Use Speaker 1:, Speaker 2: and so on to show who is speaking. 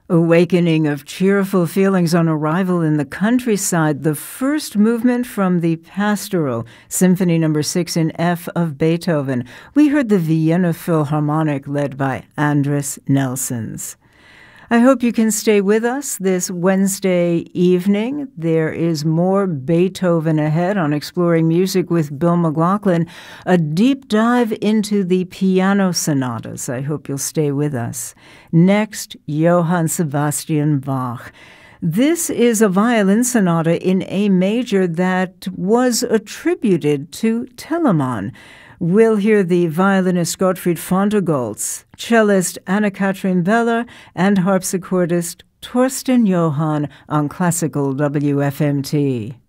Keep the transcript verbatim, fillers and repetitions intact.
Speaker 1: Awakening of cheerful feelings on arrival in the countryside, the first movement from the Pastoral, Symphony Number six in F of Beethoven. We heard the Vienna Philharmonic led by Andris Nelsons. I hope you can stay with us this Wednesday evening. There is more Beethoven ahead on Exploring Music with Bill McLaughlin, a deep dive into the piano sonatas. I hope you'll stay with us. Next, Johann Sebastian Bach. This is a violin sonata in A major that was attributed to Telemann. We'll hear the violinist Gottfried Fontegoltz, cellist Anna-Katrin Beller, and harpsichordist Torsten Johann on Classical W F M T.